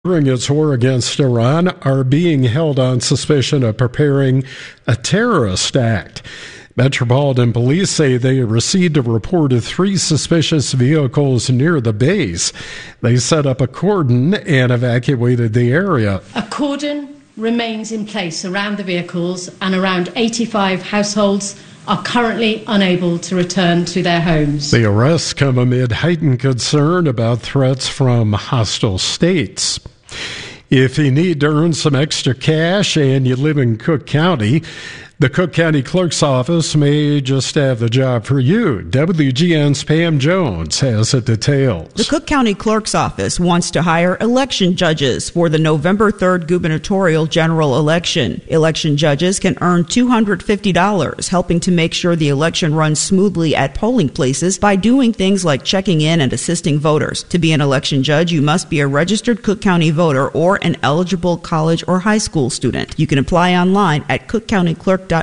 during its war against Iran are being held on suspicion of preparing a terrorist act. Metropolitan Police say they received a report of 3 suspicious vehicles near the base. They set up a cordon and evacuated the area. A cordon remains in place around the vehicles, and around 85 households are currently unable to return to their homes. The arrests come amid heightened concern about threats from hostile states. If you need to earn some extra cash and you live in Cook County, the Cook County Clerk's Office may just have the job for you. WGN's Pam Jones has the details. The Cook County Clerk's Office wants to hire election judges for the November 3rd gubernatorial general election. Election judges can earn $250, helping to make sure the election runs smoothly at polling places by doing things like checking in and assisting voters. To be an election judge, you must be a registered Cook County voter or an eligible college or high school student. You can apply online at cookcountyclerk.com/work.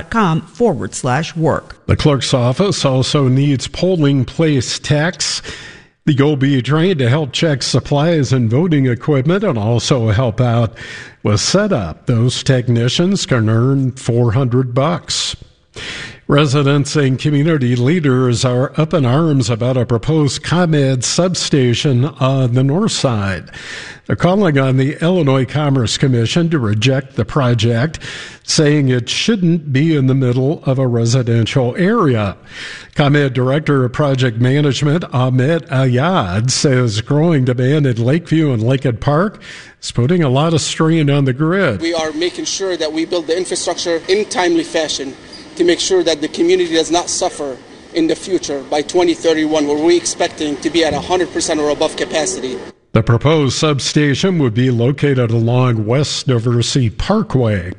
The clerk's office also needs polling place techs. You'll be trained to help check supplies and voting equipment and also help out with setup. Those technicians can earn $400. Residents and community leaders are up in arms about a proposed ComEd substation on the north side. They're calling on the Illinois Commerce Commission to reject the project, saying it shouldn't be in the middle of a residential area. ComEd Director of Project Management Ahmed Ayad says growing demand in Lakeview and Lincoln Park is putting a lot of strain on the grid. We are making sure that we build the infrastructure in timely fashion to make sure that the community does not suffer in the future by 2031, where we're expecting to be at 100% or above capacity. The proposed substation would be located along West Diversey Parkway.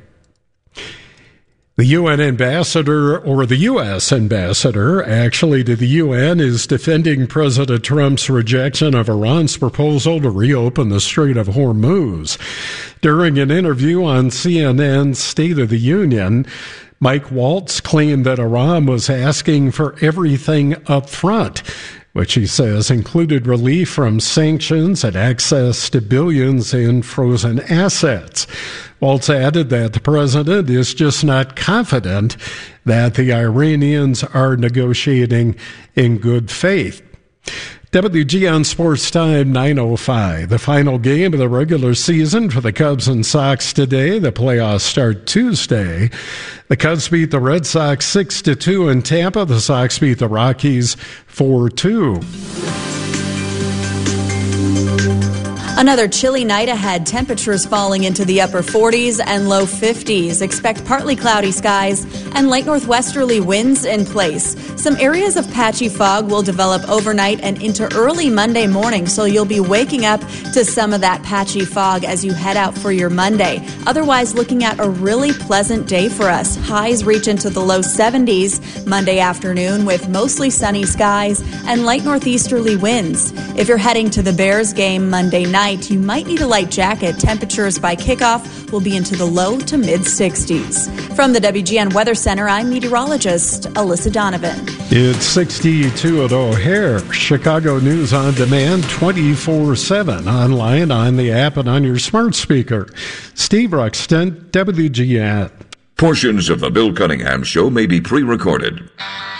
The UN ambassador, or the U.S. ambassador, actually to the UN, is defending President Trump's rejection of Iran's proposal to reopen the Strait of Hormuz. During an interview on CNN's State of the Union, Mike Waltz claimed that Iran was asking for everything up front, which he says included relief from sanctions and access to billions in frozen assets. Waltz added that the president is just not confident that the Iranians are negotiating in good faith. WGN Sports Time 9:05. The final game of the regular season for the Cubs and Sox today. The playoffs start Tuesday. The Cubs beat the Red Sox 6-2 in Tampa. The Sox beat the Rockies 4-2. Another chilly night ahead. Temperatures falling into the upper 40s and low 50s. Expect partly cloudy skies and light northwesterly winds in place. Some areas of patchy fog will develop overnight and into early Monday morning, so you'll be waking up to some of that patchy fog as you head out for your Monday. Otherwise, looking at a really pleasant day for us. Highs reach into the low 70s Monday afternoon with mostly sunny skies and light northeasterly winds. If you're heading to the Bears game Monday night, you might need a light jacket. Temperatures by kickoff will be into the low to mid 60s. From the WGN Weather Center, I'm meteorologist Alyssa Donovan. It's 62 at O'Hare. Chicago News on Demand 24/7 online, on the app, and on your smart speaker. Steve Ruxton, WGN. Portions of the Bill Cunningham Show may be pre-recorded.